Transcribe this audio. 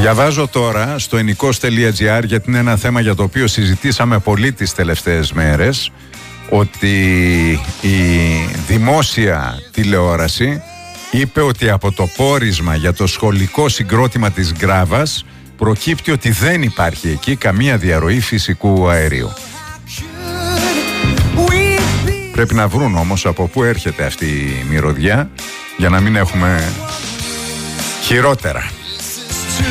Διαβάζω τώρα στο ennikos.gr, γιατί είναι ένα θέμα για το οποίο συζητήσαμε πολύ τις τελευταίες μέρες, ότι η δημόσια τηλεόραση είπε ότι από το πόρισμα για το σχολικό συγκρότημα της Γκράβας προκύπτει ότι δεν υπάρχει εκεί καμία διαρροή φυσικού αερίου. Πρέπει να βρουν όμως από πού έρχεται αυτή η μυρωδιά για να μην έχουμε χειρότερα.